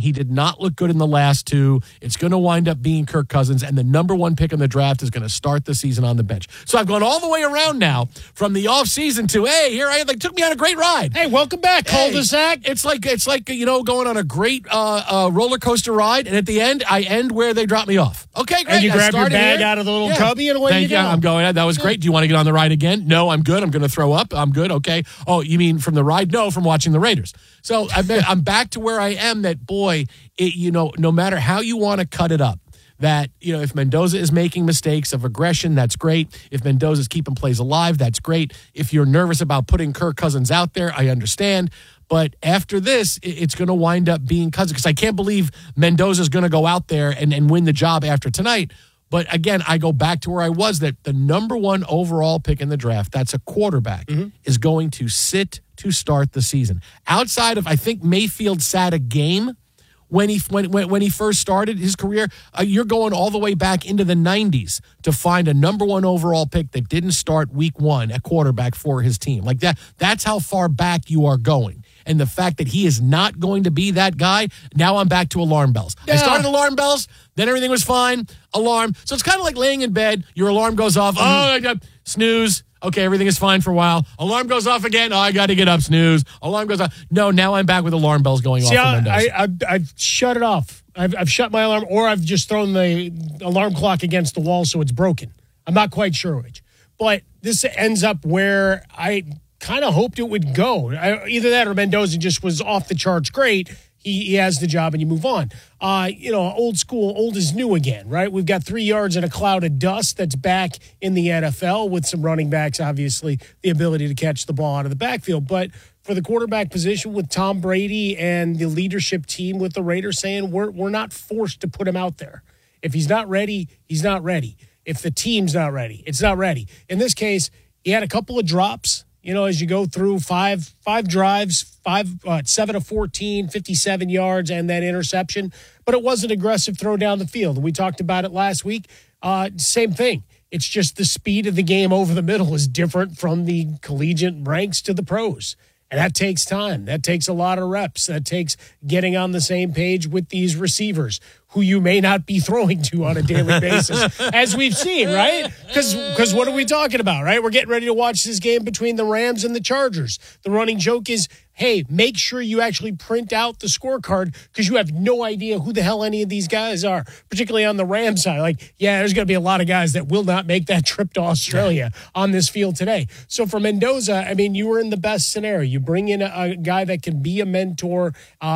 He did not look good in the last two. It's going to wind up being Kirk Cousins, and the number one pick in the draft is going to start the season on the bench. So I've gone all the way around now from the offseason to, hey, here I am. Like, took me on a great ride. Hey, welcome back, cul-de-sac. It's like going on a great roller coaster ride, and at the end, I end where they drop me off. Okay, great. And you grab your bag out of the little cubby and away you go. I'm going. That was great. Do you want to get on the ride again? No, I'm good. I'm going to throw up. I'm good. Okay. Oh, you mean from the ride? No, from watching the Raiders. So I'm back to where I am. That boy, no matter how you want to cut it up, that if Mendoza is making mistakes of aggression, that's great. If Mendoza's keeping plays alive, that's great. If you're nervous about putting Kirk Cousins out there, I understand. But after this, it's going to wind up being Cousins, because I can't believe Mendoza's going to go out there and win the job after tonight. But again, I go back to where I was, that the number one overall pick in the draft, that's a quarterback, is going to sit to start the season. Outside of, I think Mayfield sat a game when he first started his career. You're going all the way back into the 90s to find a number one overall pick that didn't start week one at quarterback for his team. Like that's how far back you are going. And the fact that he is not going to be that guy, now I'm back to alarm bells. Yeah. I started alarm bells, then everything was fine, alarm. So it's kind of like laying in bed, your alarm goes off, snooze, okay, everything is fine for a while. Alarm goes off again, I got to get up, snooze. Alarm goes off. No, now I'm back with alarm bells going off. I've shut it off. I've shut my alarm, or I've just thrown the alarm clock against the wall so it's broken. I'm not quite sure which. But this ends up where I kind of hoped it would go. Either that or Mendoza just was off the charts great. He has the job and you move on. Old school, old is new again, right? We've got 3 yards in a cloud of dust that's back in the NFL with some running backs, obviously, the ability to catch the ball out of the backfield. But for the quarterback position with Tom Brady and the leadership team with the Raiders saying we're not forced to put him out there. If he's not ready, he's not ready. If the team's not ready, it's not ready. In this case, he had a couple of drops. As you go through five drives, 7 of 14, 57 yards, and that interception. But it was an aggressive throw down the field. And we talked about it last week. Same thing. It's just the speed of the game over the middle is different from the collegiate ranks to the pros. And that takes time. That takes a lot of reps. That takes getting on the same page with these receivers who you may not be throwing to on a daily basis, as we've seen, right? Because what are we talking about, right? We're getting ready to watch this game between the Rams and the Chargers. The running joke is, hey, make sure you actually print out the scorecard because you have no idea who the hell any of these guys are, particularly on the Rams side. Like, yeah, there's going to be a lot of guys that will not make that trip to Australia on this field today. So for Mendoza, you were in the best scenario. You bring in a guy that can be a mentor,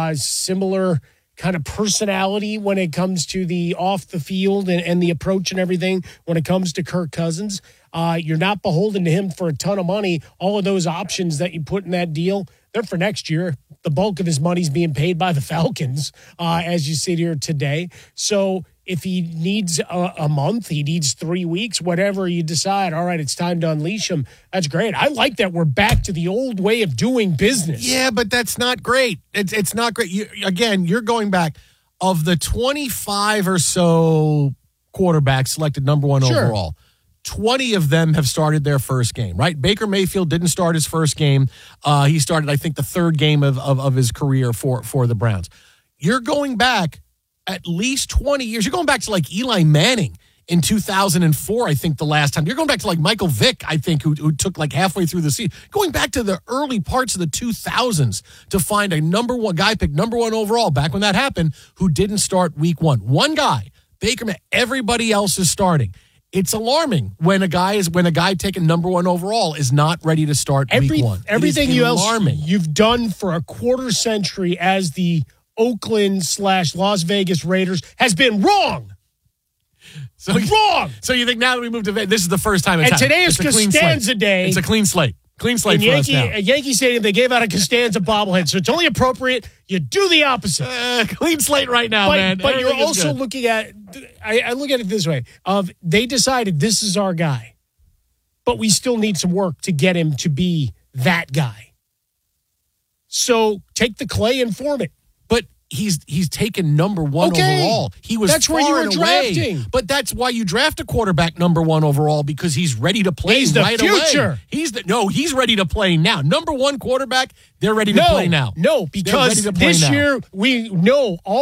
similar kind of personality when it comes to the off the field and the approach and everything when it comes to Kirk Cousins. You're not beholden to him for a ton of money. All of those options that you put in that deal, they're for next year. The bulk of his money's being paid by the Falcons as you sit here today. So if he needs a month, he needs 3 weeks, whatever you decide, all right, it's time to unleash him. That's great. I like that we're back to the old way of doing business. Yeah, but that's not great. It's not great. You're going back. Of the 25 or so quarterbacks selected number one overall, 20 of them have started their first game, right? Baker Mayfield didn't start his first game. He started, I think, the third game of his career for the Browns. You're going back at least 20 years. You're going back to like Eli Manning in 2004, I think, the last time. You're going back to like Michael Vick, I think, who took like halfway through the season. Going back to the early parts of the 2000s to find a number one guy picked number one overall back when that happened who didn't start week one. One guy, Baker, everybody else is starting. It's alarming when a guy taking number one overall is not ready to start week one. Everything you've done for a quarter century as the Oakland/Las Vegas Raiders has been wrong. Wrong. So you think now that we moved to Vegas, this is the first time it's happened. Today is Costanza Day. It's a clean slate. Clean slate for us now. At Yankee Stadium, they gave out a Costanza bobblehead, so it's only appropriate you do the opposite. Clean slate right now, man. But you're also looking at, I look at it this way, they decided this is our guy, but we still need some work to get him to be that guy. So take the clay and form it. But he's taken number one overall. That's where you were drafting. But that's why you draft a quarterback number one overall, because he's ready to play right away. He's the future. He's ready to play now. Number one quarterback, they're ready to play now. No, because this year we know all